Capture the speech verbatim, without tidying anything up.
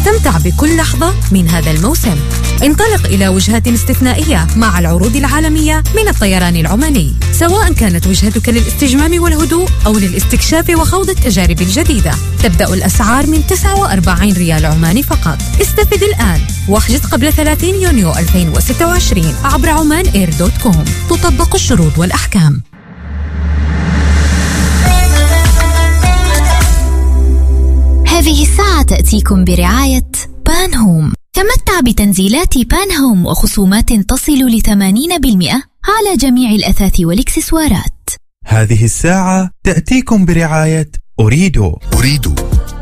استمتع بكل لحظة من هذا الموسم. انطلق إلى وجهات استثنائية مع العروض العالمية من الطيران العماني، سواء كانت وجهتك للاستجمام والهدوء أو للاستكشاف وخوض التجارب الجديدة. تبدأ الأسعار من تسعة وأربعين ريال عماني فقط. استفد الآن واحجز قبل ثلاثين يونيو ألفين وستة وعشرين عبر عمان إير دوت كوم. تطبق الشروط والأحكام. هذه الساعة تأتيكم برعاية بان هوم. تمتع بتنزيلات بان هوم وخصومات تصل لثمانين بالمئة على جميع الأثاث والإكسسوارات. هذه الساعة تأتيكم برعاية أريدو. أريدو